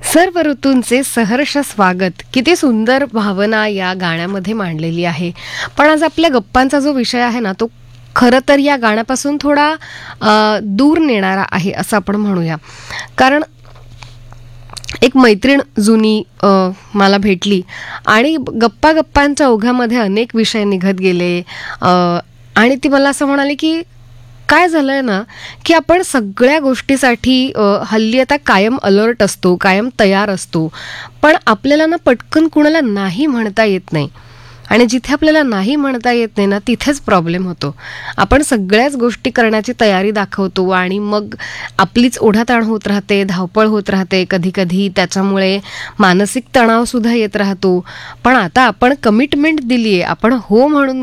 सर्व ऋतूंचे सहर्ष स्वागत. किती सुंदर भावना या गाण्यामध्ये मांडलेली आहे. पण आज आपल्या गप्पांचा जो विषय आहे ना, तो खरं तर या गाण्यापासून थोडा दूर नेणारा आहे असं आपण म्हणूया. कारण एक मैत्रीण जुनी मला भेटली आणि गप्पा गप्पांच्या ओघामध्ये अनेक विषय निघत गेले. आणि ती मला असं म्हणाली की काय झालंय ना, की आपण सगळ्या गोष्टीसाठी हल्ली आता कायम अलर्ट असतो, कायम तयार असतो, पण आपल्याला ना पटकन कुणाला नाही म्हणता येत नाही. आणि जिथे आपल्याला नाही म्हणता येत नाही ना, तिथेच प्रॉब्लेम होतो. आपण सगळ्याच गोष्टी करण्याची तयारी दाखवतो आणि मग आपलीच ओढाताण होत राहते, धावपळ होत राहते. कधी कधी त्याच्यामुळे मानसिक तणाव सुद्धा येत राहतो. पण आता आपण कमिटमेंट दिलीये, आपण हो म्हणून